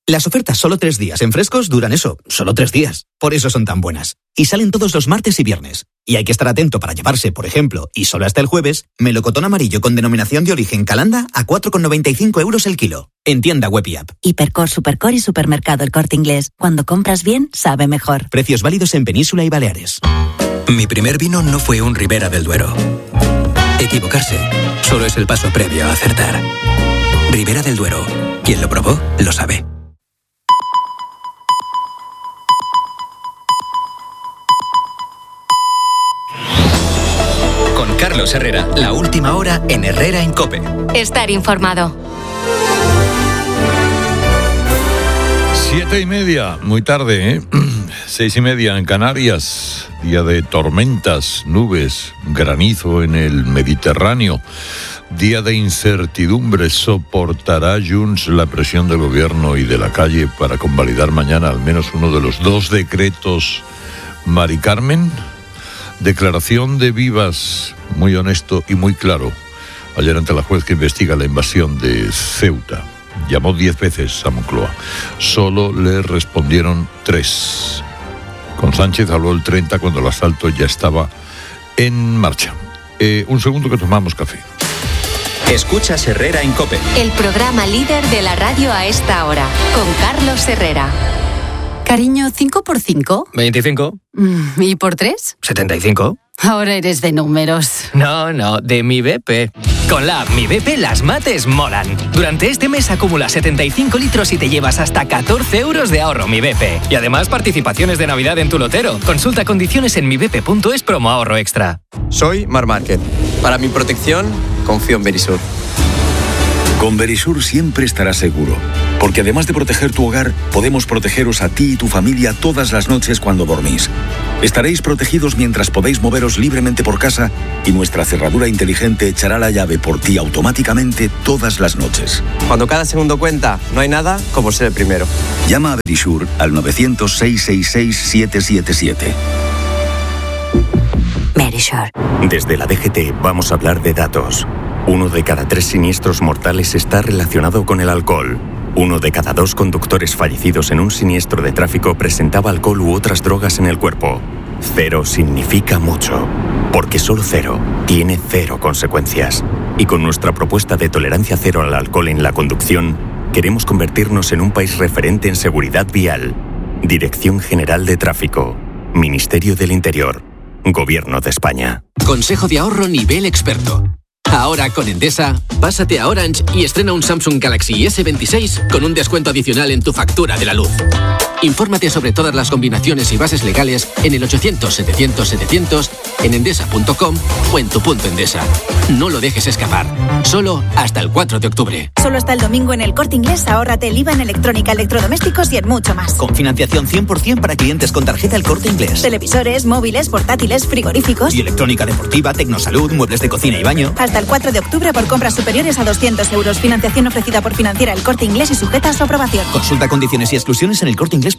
Las ofertas solo 3 días en frescos duran solo 3 días. Por eso son tan buenas. Y salen todos los martes y viernes. Y hay que estar atento para llevarse, por ejemplo, y solo hasta el jueves, melocotón amarillo con denominación de origen Calanda a 4,95 € el kilo. En tienda web y app. Hipercor, Supercor y Supermercado El Corte Inglés. Cuando compras bien, sabe mejor. Precios válidos en Península y Baleares. Mi primer vino no fue un Ribera del Duero. Equivocarse solo es el paso previo a acertar. Ribera del Duero. Quien lo probó, lo sabe. Con Carlos Herrera, la última hora en Herrera en COPE. Estar informado. 7:30, muy tarde, ¿eh? 6:30 en Canarias, día de tormentas, nubes, granizo en el Mediterráneo, día de incertidumbre. ¿Soportará Junts la presión del gobierno y de la calle para convalidar mañana al menos uno de los 2 decretos? Mari Carmen, declaración de Vivas, muy honesto y muy claro, ayer ante la juez que investiga la invasión de Ceuta. Llamó 10 veces a Moncloa. Solo le respondieron 3. Con Sánchez habló el 30 cuando el asalto ya estaba en marcha. Un segundo que tomamos café. Escuchas Herrera en COPE. El programa líder de la radio a esta hora, con Carlos Herrera. Cariño, ¿5 por 5? 25. ¿Y por 3? 75. Ahora eres de números. No, de Mi BP. Con la app Mi BP las mates molan. Durante este mes acumula 75 litros y te llevas hasta 14 € de ahorro Mi BP. Y además participaciones de Navidad en tu lotero. Consulta condiciones en mibp.es promo ahorro extra. Soy Mar Márquez. Para mi protección, confío en Verisur. Con Verisur siempre estarás seguro, porque además de proteger tu hogar, podemos protegeros a ti y tu familia todas las noches cuando dormís. Estaréis protegidos mientras podéis moveros libremente por casa y nuestra cerradura inteligente echará la llave por ti automáticamente todas las noches. Cuando cada segundo cuenta, no hay nada como ser el primero. Llama a Verisur al 900-666-777. Verisur. Desde la DGT vamos a hablar de datos. 1 de cada 3 siniestros mortales está relacionado con el alcohol. 1 de cada 2 conductores fallecidos en un siniestro de tráfico presentaba alcohol u otras drogas en el cuerpo. 0 significa mucho, porque solo 0 tiene 0 consecuencias. Y con nuestra propuesta de tolerancia cero al alcohol en la conducción, queremos convertirnos en un país referente en seguridad vial. Dirección General de Tráfico. Ministerio del Interior. Gobierno de España. Consejo de ahorro nivel experto. Ahora con Endesa, pásate a Orange y estrena un Samsung Galaxy S26 con un descuento adicional en tu factura de la luz. Infórmate sobre todas las combinaciones y bases legales en el 800-700-700, en endesa.com o en tu punto Endesa. No lo dejes escapar. Solo hasta el 4 de octubre. Solo hasta el domingo en El Corte Inglés, ahórrate el IVA en electrónica, electrodomésticos y en mucho más. Con financiación 100% para clientes con tarjeta El Corte Inglés. Televisores, móviles, portátiles, frigoríficos. Y electrónica deportiva, tecnosalud, muebles de cocina y baño. Hasta el 4 de octubre por compras superiores a 200 €. Financiación ofrecida por Financiera El Corte Inglés y sujeta a su aprobación. Consulta condiciones y exclusiones en elcorteinglés.es.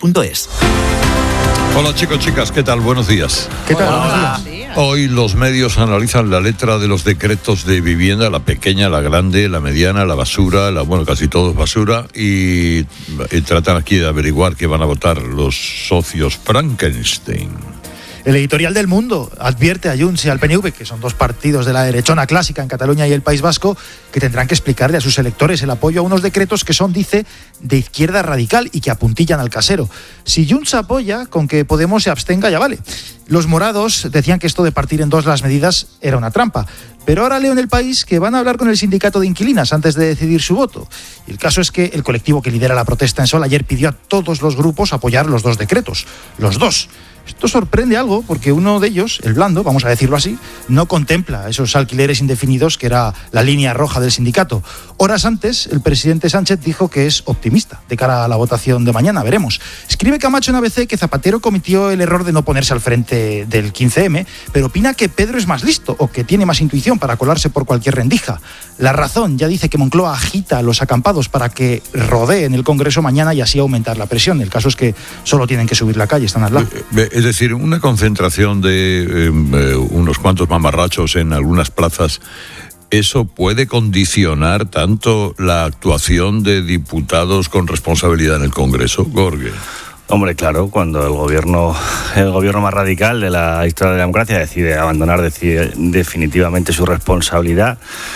Hola chicos, chicas, ¿qué tal? Buenos días. ¿Qué tal? Hola. Hoy los medios analizan la letra de los decretos de vivienda, la pequeña, la grande, la mediana, la basura, bueno, casi todo es basura, y tratan aquí de averiguar qué van a votar los socios Frankenstein. El editorial del Mundo advierte a Junts y al PNV, que son 2 partidos de la derechona clásica en Cataluña y el País Vasco, que tendrán que explicarle a sus electores el apoyo a unos decretos que son, dice, de izquierda radical y que apuntillan al casero. Si Junts apoya, con que Podemos se abstenga ya vale. Los morados decían que esto de partir en 2 las medidas era una trampa. Pero ahora leo en El País que van a hablar con el sindicato de inquilinas antes de decidir su voto. Y el caso es que el colectivo que lidera la protesta en Sol ayer pidió a todos los grupos apoyar los 2 decretos. Los 2. Esto sorprende algo porque uno de ellos, el blando, vamos a decirlo así, no contempla esos alquileres indefinidos que era la línea roja del sindicato. Horas antes, el presidente Sánchez dijo que es optimista de cara a la votación de mañana, veremos. Escribe Camacho en ABC que Zapatero cometió el error de no ponerse al frente del 15M, pero opina que Pedro es más listo o que tiene más intuición para colarse por cualquier rendija. La Razón ya dice que Moncloa agita a los acampados para que rodeen el Congreso mañana y así aumentar la presión. El caso es que solo tienen que subir la calle, están al lado. Es decir, una concentración de unos cuantos mamarrachos en algunas plazas ¿eso puede condicionar tanto la actuación de diputados con responsabilidad en el Congreso, Jorge? Hombre, claro, cuando el gobierno más radical de la historia de la democracia decide abandonar definitivamente su responsabilidad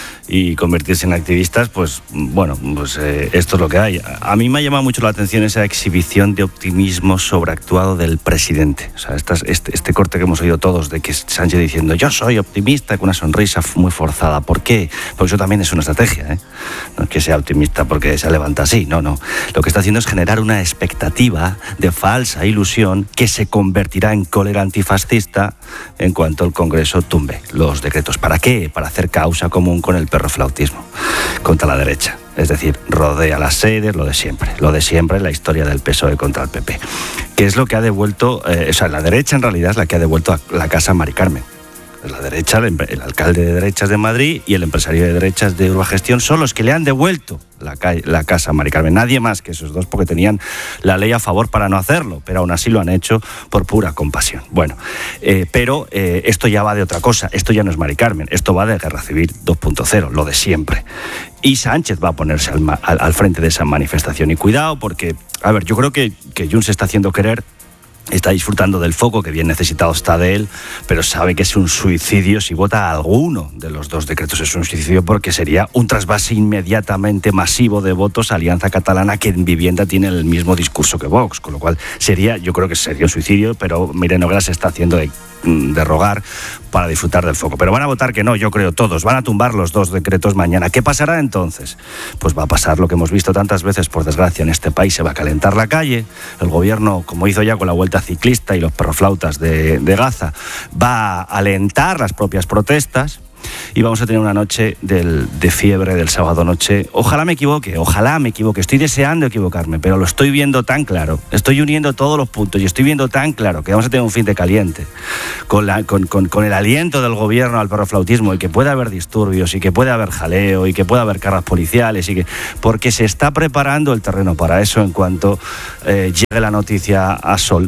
y convertirse en activistas, pues bueno, esto es lo que hay. A mí me ha llamado mucho la atención esa exhibición de optimismo sobreactuado del presidente. O sea, este corte que hemos oído todos de que Sánchez diciendo yo soy optimista con una sonrisa muy forzada. ¿Por qué? Porque eso también es una estrategia, ¿eh? No es que sea optimista porque se levanta así, no. Lo que está haciendo es generar una expectativa de falsa ilusión que se convertirá en cólera antifascista en cuanto el Congreso tumbe los decretos. ¿Para qué? Para hacer causa común con el perroflautismo contra la derecha. Es decir, rodea las sedes, lo de siempre, la historia del PSOE contra el PP. Que es lo que ha devuelto, la derecha en realidad es la que ha devuelto a la casa a Mari Carmen. La derecha, el alcalde de derechas de Madrid y el empresario de derechas de Urbagestión son los que le han devuelto la casa a Mari Carmen. Nadie más que esos dos, porque tenían la ley a favor para no hacerlo, pero aún así lo han hecho por pura compasión. Bueno, pero esto ya va de otra cosa. Esto ya no es Mari Carmen, esto va de Guerra Civil 2.0, lo de siempre. Y Sánchez va a ponerse al frente de esa manifestación. Y cuidado, porque, a ver, yo creo que Junts se está haciendo querer. Está disfrutando del foco, que bien necesitado está de él, pero sabe que es un suicidio si vota a alguno de los dos decretos. Es un suicidio porque sería un trasvase inmediatamente masivo de votos a Alianza Catalana, que en vivienda tiene el mismo discurso que Vox, con lo cual yo creo que sería un suicidio, pero Irene Ogras se está haciendo de rogar para disfrutar del foco. Pero van a votar que no, yo creo todos. Van a tumbar los dos decretos mañana. ¿Qué pasará entonces? Pues va a pasar lo que hemos visto tantas veces, por desgracia, en este país. Se va a calentar la calle. El gobierno, como hizo ya con la Vuelta Ciclista y los perroflautas de Gaza, va a alentar las propias protestas. Y vamos a tener una noche de fiebre del sábado noche. Ojalá me equivoque, estoy deseando equivocarme, pero lo estoy viendo tan claro, estoy uniendo todos los puntos y estoy viendo tan claro que vamos a tener un fin de caliente con el aliento del gobierno al perroflautismo, y que puede haber disturbios y que puede haber jaleo y que puede haber cargas policiales, porque se está preparando el terreno para eso en cuanto llegue la noticia a Sol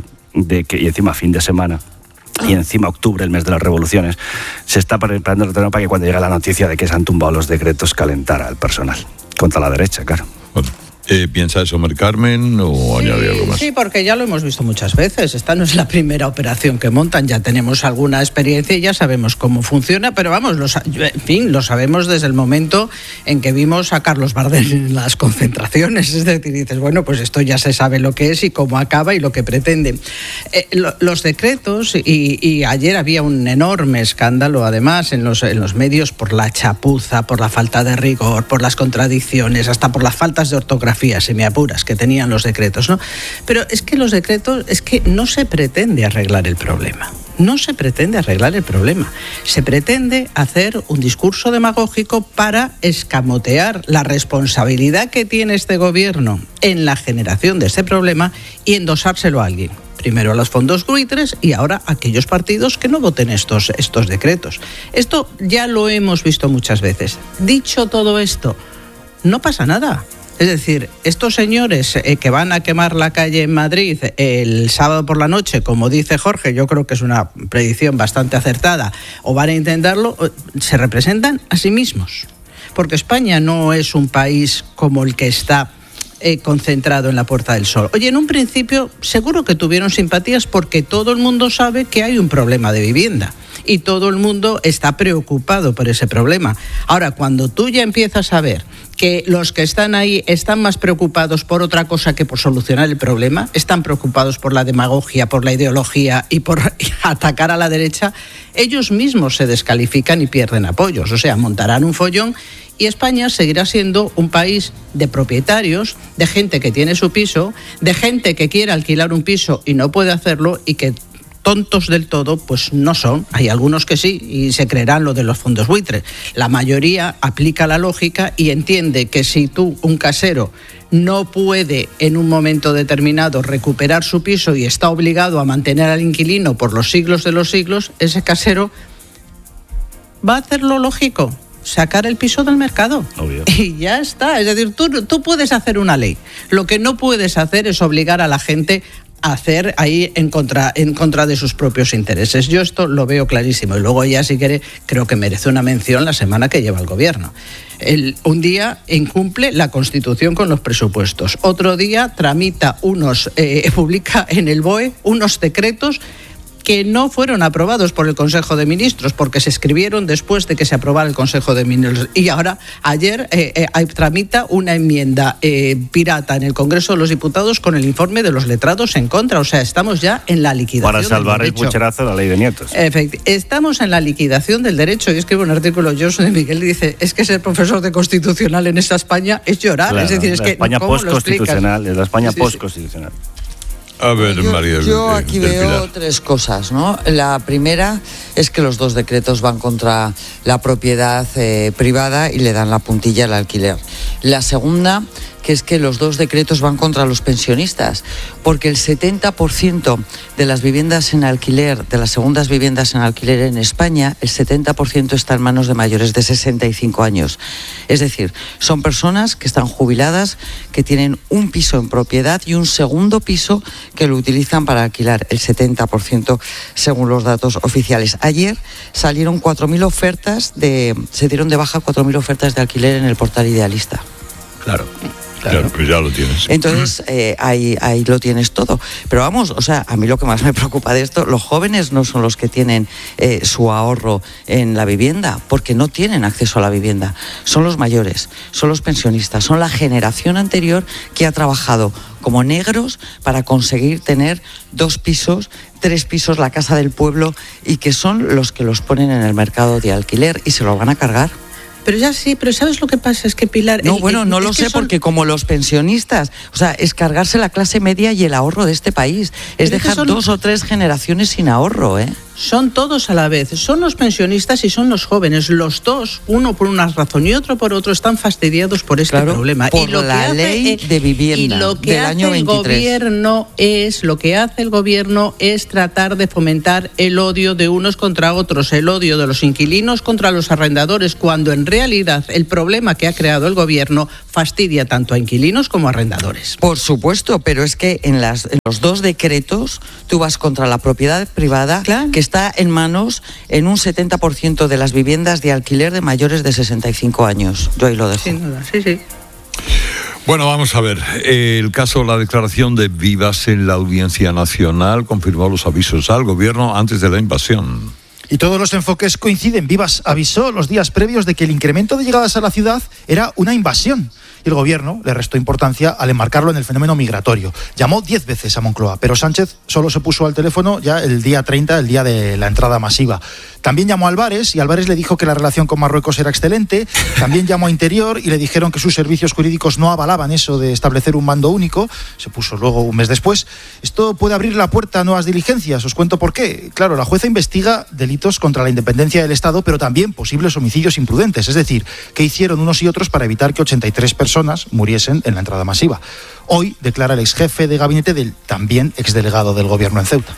y encima fin de semana. Y encima octubre, el mes de las revoluciones, se está preparando el terreno para que cuando llegue la noticia de que se han tumbado los decretos calentara al personal. Contra la derecha, claro. Bueno, ¿piensa eso, Mari Carmen, o añade algo más? Sí, porque ya lo hemos visto muchas veces. Esta no es la primera operación que montan. Ya tenemos alguna experiencia y ya sabemos cómo funciona, pero vamos, lo sabemos desde el momento en que vimos a Carlos Bardem en las concentraciones. Es decir, dices, bueno, pues esto ya se sabe lo que es y cómo acaba y lo que pretende. Los decretos, y ayer había un enorme escándalo, además, en los medios por la chapuza, por la falta de rigor, por las contradicciones, hasta por las faltas de ortografía, si me apuras, que tenían los decretos, ¿no? Pero es que los decretos, es que no se pretende arreglar el problema. No se pretende arreglar el problema. Se pretende hacer un discurso demagógico para escamotear la responsabilidad que tiene este gobierno en la generación de este problema y endosárselo a alguien. Primero a los fondos buitres y ahora a aquellos partidos que no voten estos decretos. Esto ya lo hemos visto muchas veces. Dicho todo esto, no pasa nada. Es decir, estos señores que van a quemar la calle en Madrid el sábado por la noche, como dice Jorge, yo creo que es una predicción bastante acertada, o van a intentarlo, se representan a sí mismos. Porque España no es un país como el que está concentrado en la Puerta del Sol. Oye, en un principio seguro que tuvieron simpatías porque todo el mundo sabe que hay un problema de vivienda y todo el mundo está preocupado por ese problema. Ahora, cuando tú ya empiezas a ver que los que están ahí están más preocupados por otra cosa que por solucionar el problema, están preocupados por la demagogia, por la ideología y por atacar a la derecha, ellos mismos se descalifican y pierden apoyos. O sea, montarán un follón y España seguirá siendo un país de propietarios, de gente que tiene su piso, de gente que quiere alquilar un piso y no puede hacerlo, y que tontos del todo pues no son. Hay algunos que sí y se creerán lo de los fondos buitres. La mayoría aplica la lógica y entiende que si tú, un casero, no puede en un momento determinado recuperar su piso y está obligado a mantener al inquilino por los siglos de los siglos, ese casero va a hacer lo lógico: sacar el piso del mercado. Obvio. Y ya está. Es decir, tú puedes hacer una ley. Lo que no puedes hacer es obligar a la gente hacer ahí en contra de sus propios intereses. Yo esto lo veo clarísimo. Y luego ella, si quiere, creo que merece una mención la semana que lleva el gobierno. Un día incumple la Constitución con los presupuestos. Otro día tramita publica en el BOE unos decretos que no fueron aprobados por el Consejo de Ministros, porque se escribieron después de que se aprobara el Consejo de Ministros. Y ahora, ayer, tramita una enmienda pirata en el Congreso de los Diputados con el informe de los letrados en contra. O sea, estamos ya en la liquidación para salvar el pucherazo de la ley de nietos. Estamos en la liquidación del derecho. Yo escribo un artículo, Josu de Miguel, y dice, es que ser profesor de Constitucional en esta España es llorar. Claro, es decir, es que España postconstitucional, es la España postconstitucional. A ver, María. Yo aquí veo tres cosas, ¿no? La primera es que los dos decretos van contra la propiedad privada y le dan la puntilla al alquiler. La segunda, que es que los dos decretos van contra los pensionistas, porque el 70% de las viviendas en alquiler, de las segundas viviendas en alquiler en España, el 70% está en manos de mayores de 65 años. Es decir, son personas que están jubiladas, que tienen un piso en propiedad y un segundo piso que lo utilizan para alquilar, el 70% según los datos oficiales. Ayer salieron 4.000 ofertas se dieron de baja 4.000 ofertas de alquiler en el portal Idealista. Claro, pues ya lo tienes. Entonces, ahí lo tienes todo. Pero vamos, o sea, a mí lo que más me preocupa de esto, los jóvenes no son los que tienen su ahorro en la vivienda, porque no tienen acceso a la vivienda. Son los mayores, son los pensionistas, son la generación anterior que ha trabajado como negros para conseguir tener 2 pisos, 3 pisos, la casa del pueblo, y que son los que los ponen en el mercado de alquiler y se lo van a cargar. Pero ya sí, pero ¿sabes lo que pasa? Es que Pilar... No lo sé, porque como los pensionistas, o sea, es cargarse la clase media y el ahorro de este país. Es dejar 2 o 3 generaciones sin ahorro, ¿eh? Son todos a la vez, son los pensionistas y son los jóvenes, los dos, uno por una razón y otro por otro, están fastidiados por este problema. Por la ley de vivienda del año 23. Lo que hace el gobierno es tratar de fomentar el odio de unos contra otros, el odio de los inquilinos contra los arrendadores, cuando en realidad el problema que ha creado el gobierno fastidia tanto a inquilinos como a arrendadores. Por supuesto, pero es que en los dos decretos tú vas contra la propiedad privada, que está en manos en un 70% de las viviendas de alquiler de mayores de 65 años. Yo ahí lo dejo. Sin duda, sí. Bueno, vamos a ver. El caso, la declaración de Vivas en la Audiencia Nacional confirmó los avisos al gobierno antes de la invasión. Y todos los enfoques coinciden. Vivas avisó los días previos de que el incremento de llegadas a la ciudad era una invasión. Y el gobierno le restó importancia al enmarcarlo en el fenómeno migratorio. Llamó 10 veces a Moncloa, pero Sánchez solo se puso al teléfono ya el día 30, el día de la entrada masiva. También llamó a Álvarez y Álvarez le dijo que la relación con Marruecos era excelente. También llamó a Interior y le dijeron que sus servicios jurídicos no avalaban eso de establecer un mando único. Se puso luego un mes después. Esto puede abrir la puerta a nuevas diligencias. Os cuento por qué. Claro, la jueza investiga delitos contra la independencia del Estado, pero también posibles homicidios imprudentes. Es decir, qué hicieron unos y otros para evitar que 83 personas muriesen en la entrada masiva. Hoy declara el exjefe de gabinete del también exdelegado del gobierno en Ceuta.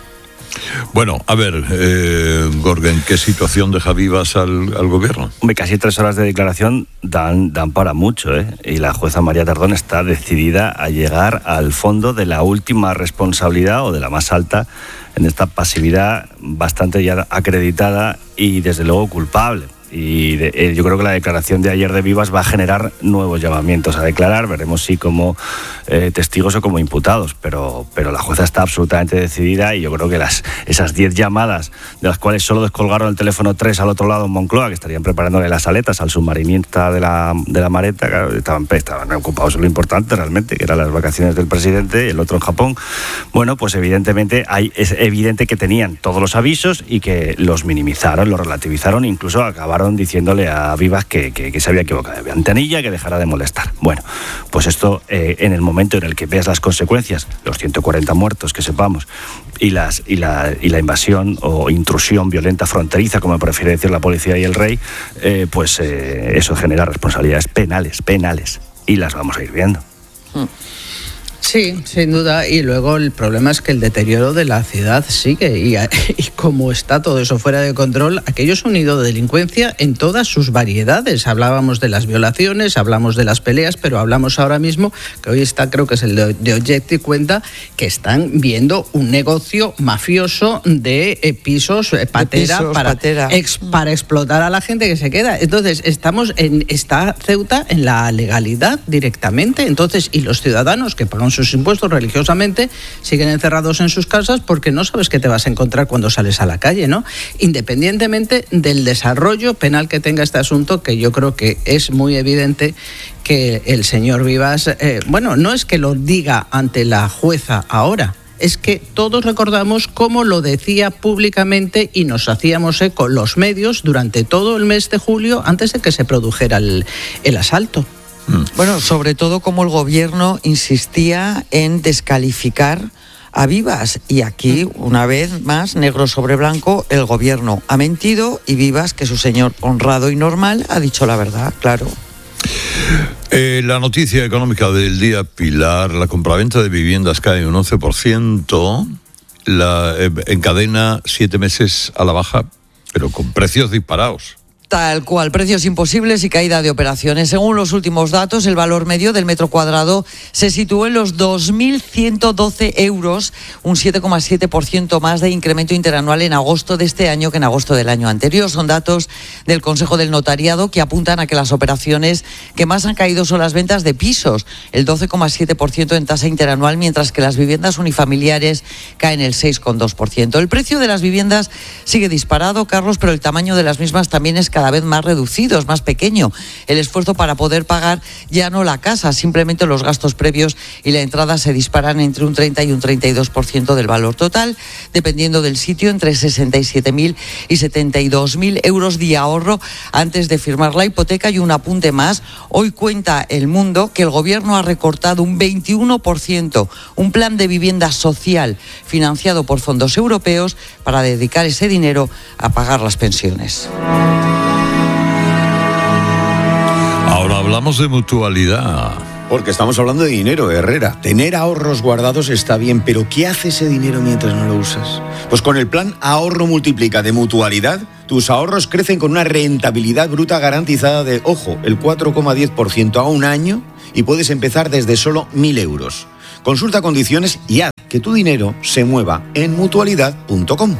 Bueno, a ver, Gorgen, ¿qué situación deja Vivas al gobierno? Casi 3 horas de declaración dan para mucho, ¿eh? Y la jueza María Tardón está decidida a llegar al fondo de la última responsabilidad o de la más alta en esta pasividad bastante ya acreditada y desde luego culpable. Y yo creo que la declaración de ayer de Vivas va a generar nuevos llamamientos a declarar, veremos si como testigos o como imputados, pero la jueza está absolutamente decidida y yo creo que esas 10 llamadas, de las cuales solo descolgaron el teléfono 3 al otro lado en Moncloa, que estarían preparándole las aletas al submarinista de la Mareta, claro, estaban ocupados en lo importante realmente, que eran las vacaciones del presidente y el otro en Japón. Bueno, pues evidentemente es evidente que tenían todos los avisos y que los minimizaron, los relativizaron, incluso acabaron diciéndole a Vivas que se había equivocado de ventanilla, que dejara de molestar. Bueno, pues esto en el momento en el que veas las consecuencias, los 140 muertos que sepamos, y la invasión o intrusión violenta fronteriza, como prefiere decir la policía y el rey, eso genera responsabilidades penales, y las vamos a ir viendo. Sí, sin duda. Y luego el problema es que el deterioro de la ciudad sigue. Y como está todo eso fuera de control, aquello es un nido de delincuencia en todas sus variedades. Hablábamos de las violaciones, hablamos de las peleas, pero hablamos ahora mismo, que hoy está, creo que es el de Objective, cuenta que están viendo un negocio mafioso de pisos, patera, para explotar a la gente que se queda. Entonces, está Ceuta en la legalidad directamente. Entonces, y los ciudadanos que pagan sus impuestos religiosamente siguen encerrados en sus casas porque no sabes qué te vas a encontrar cuando sales a la calle, ¿no? Independientemente del desarrollo penal que tenga este asunto, que yo creo que es muy evidente que el señor Vivas, no es que lo diga ante la jueza ahora, es que todos recordamos cómo lo decía públicamente y nos hacíamos eco los medios durante todo el mes de julio antes de que se produjera el asalto. Bueno, sobre todo como el gobierno insistía en descalificar a Vivas. Y aquí, una vez más, negro sobre blanco, el gobierno ha mentido y Vivas, que es un señor honrado y normal, ha dicho la verdad, claro. La noticia económica del día, Pilar: la compraventa de viviendas cae un 11%, encadena 7 meses a la baja, pero con precios disparados. Tal cual, precios imposibles y caída de operaciones. Según los últimos datos, el valor medio del metro cuadrado se situó en los 2.112 euros, un 7,7% más de incremento interanual en agosto de este año que en agosto del año anterior. Son datos del Consejo del Notariado que apuntan a que las operaciones que más han caído son las ventas de pisos, el 12,7% en tasa interanual, mientras que las viviendas unifamiliares caen el 6,2%. El precio de las viviendas sigue disparado, Carlos, pero el tamaño de las mismas también es cada vez más reducido, es más pequeño. El esfuerzo para poder pagar ya no la casa, simplemente los gastos previos y la entrada se disparan entre un 30 y un 32% del valor total, dependiendo del sitio, entre 67.000 y 72.000 euros de ahorro antes de firmar la hipoteca. Y un apunte más: hoy cuenta El Mundo que el gobierno ha recortado un 21% un plan de vivienda social financiado por fondos europeos para dedicar ese dinero a pagar las pensiones. Ahora hablamos de mutualidad. Porque estamos hablando de dinero, Herrera. Tener ahorros guardados está bien, pero ¿qué hace ese dinero mientras no lo usas? Pues con el plan Ahorro Multiplica de Mutualidad, tus ahorros crecen con una rentabilidad bruta garantizada de, ojo, el 4,10% a un año, y puedes empezar desde solo 1.000 euros. Consulta condiciones y haz que tu dinero se mueva en mutualidad.com.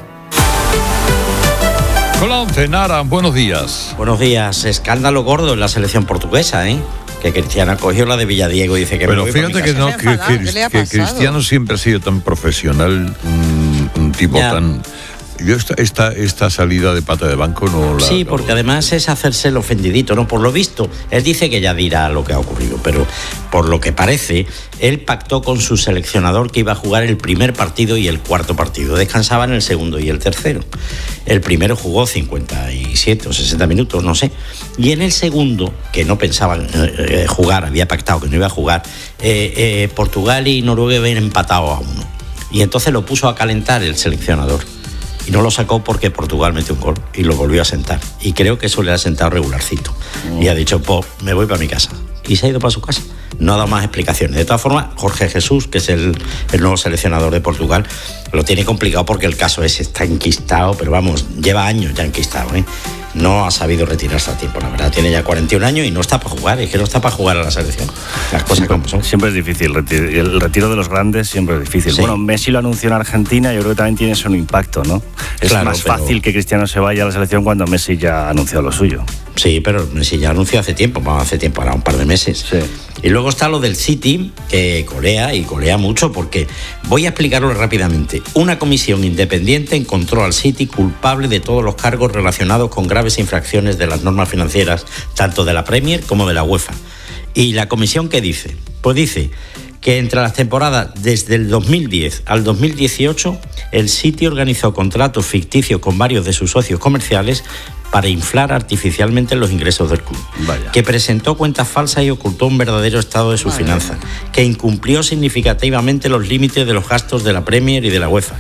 Hola, Nara, buenos días. Buenos días. Escándalo gordo en la selección portuguesa, ¿eh? Que Cristiano cogió la de Villadiego y dice que... Pero fíjate que no, que Cristiano siempre ha sido tan profesional, un tipo tan... Yo esta salida de pata de banco no la... Sí, porque además es hacerse el ofendidito, ¿no? Por lo visto, él dice que ya dirá lo que ha ocurrido, pero por lo que parece, él pactó con su seleccionador que iba a jugar el primer partido y el cuarto partido. Descansaban el segundo y el tercero. El primero jugó 57 o 60 minutos, no sé. Y en el segundo, que no pensaban jugar, había pactado que no iba a jugar, Portugal y Noruega habían empatado a 1. Y entonces lo puso a calentar el seleccionador. Y no lo sacó porque Portugal metió un gol y lo volvió a sentar. Y creo que eso le ha sentado regularcito. Y ha dicho, pues me voy para mi casa. Y se ha ido para su casa. No ha dado más explicaciones. De todas formas, Jorge Jesús, que es el nuevo seleccionador de Portugal, lo tiene complicado porque el caso ese está enquistado, pero vamos, lleva años ya enquistado, ¿eh? No ha sabido retirarse a tiempo, la verdad. Tiene ya 41 años y no está para jugar. Es que no está para jugar a la selección. Las cosas como son. Siempre es difícil. El retiro de los grandes siempre es difícil. Sí. Bueno, Messi lo anunció en Argentina. Yo creo que también tiene eso un impacto, ¿no? Es claro, más fácil que Cristiano se vaya a la selección cuando Messi ya ha anunciado lo suyo. Sí, pero Messi ya anunció hace tiempo. Ahora un par de meses. Sí. Y luego está lo del City, que colea mucho, porque voy a explicarlo rápidamente. Una comisión independiente encontró al City culpable de todos los cargos relacionados con graves infracciones de las normas financieras, tanto de la Premier como de la UEFA. ¿Y la comisión qué dice? Pues dice que entre las temporadas desde el 2010 al 2018, el City organizó contratos ficticios con varios de sus socios comerciales para inflar artificialmente los ingresos del club. Vaya. Que presentó cuentas falsas y ocultó un verdadero estado de sus finanzas, que incumplió significativamente los límites de los gastos de la Premier y de la UEFA,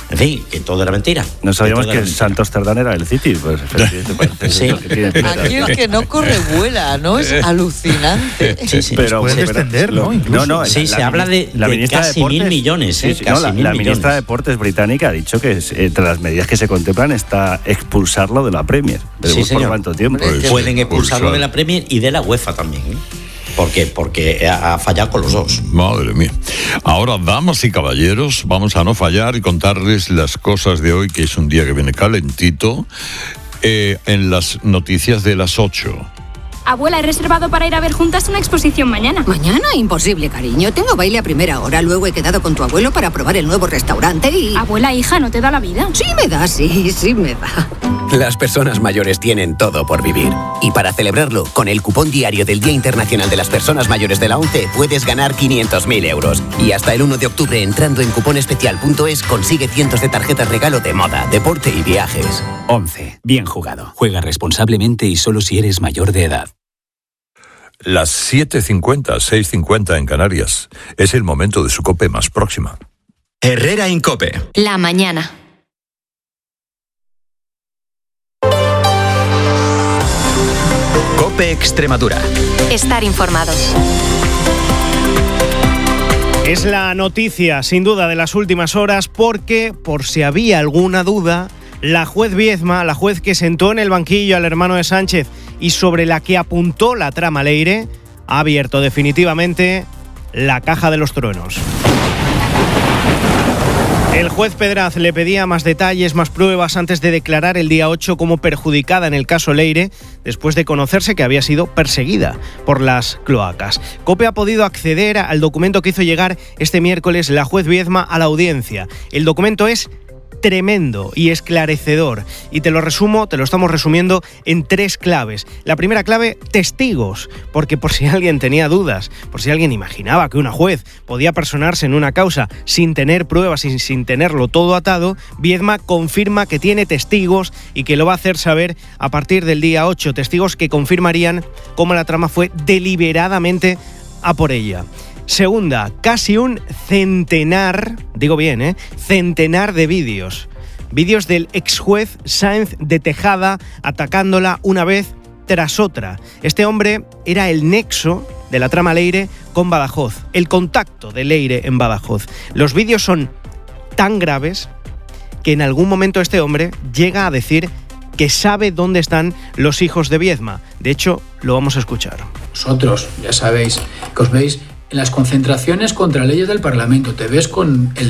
En fin, que todo era mentira. No sabíamos que Santos Cerdán era el City. Pues efectivamente. Sí. Aquí el que no corre vuela, ¿no? Es alucinante. Sí. Pero pueden descender, ¿no? Incluso. No, sí, se habla de casi 1.000 millones. Sí, casi la 1.000 millones. ministra de Deportes británica ha dicho que entre las medidas que se contemplan está expulsarlo de la Premier. Sí, señor. ¿Por cuánto tiempo? Pueden expulsarlo de la Premier y de la UEFA también, ¿eh? Porque ha fallado con los dos. Madre mía. Ahora, damas y caballeros, vamos a no fallar y contarles las cosas de hoy, que es un día que viene calentito, en las noticias de las 8. Abuela, he reservado para ir a ver juntas una exposición mañana. ¿Mañana? Imposible, cariño. Tengo baile a primera hora. Luego he quedado con tu abuelo para probar el nuevo restaurante y... Abuela, hija, ¿no te da la vida? Sí me da, sí me da. Las personas mayores tienen todo por vivir. Y para celebrarlo, con el cupón diario del Día Internacional de las Personas Mayores de la ONCE puedes ganar 500.000 euros. Y hasta el 1 de octubre, entrando en cuponespecial.es, consigue cientos de tarjetas regalo de moda, deporte y viajes. ONCE. Bien jugado. Juega responsablemente y solo si eres mayor de edad. Las 7:50, 6:50 en Canarias. Es el momento de su COPE más próxima. Herrera Incope. La mañana. COPE Extremadura. Estar informado. Es la noticia, sin duda, de las últimas horas porque, por si había alguna duda, la juez Viedma, la juez que sentó en el banquillo al hermano de Sánchez y sobre la que apuntó la trama Leire, ha abierto definitivamente la caja de los truenos. El juez Pedraz le pedía más detalles, más pruebas antes de declarar el día 8 como perjudicada en el caso Leire, después de conocerse que había sido perseguida por las cloacas. COPE ha podido acceder al documento que hizo llegar este miércoles la juez Viedma a la audiencia. El documento es tremendo y esclarecedor. Y te lo estamos resumiendo en 3 claves. La primera clave, testigos, porque por si alguien tenía dudas, por si alguien imaginaba que una juez podía personarse en una causa sin tener pruebas y sin tenerlo todo atado, Viedma confirma que tiene testigos y que lo va a hacer saber a partir del día 8, testigos que confirmarían cómo la trama fue deliberadamente a por ella. Segunda, casi un centenar, digo bien, centenar de vídeos. Vídeos del ex juez Sáenz de Tejada atacándola una vez tras otra. Este hombre era el nexo de la trama Leire con Badajoz, el contacto de Leire en Badajoz. Los vídeos son tan graves que en algún momento este hombre llega a decir que sabe dónde están los hijos de Viedma. De hecho, lo vamos a escuchar. Vosotros, ya sabéis, que os veis en las concentraciones contra leyes del Parlamento, te ves con el